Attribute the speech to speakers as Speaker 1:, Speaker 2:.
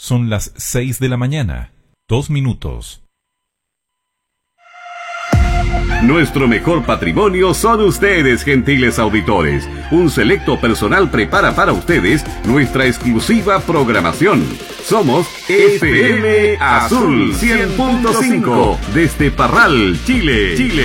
Speaker 1: Son las 6 de la mañana, 2 minutos.
Speaker 2: Nuestro mejor patrimonio son ustedes, gentiles auditores. Un selecto personal prepara para ustedes nuestra exclusiva programación. Somos FM Azul 100.5 desde Parral, Chile.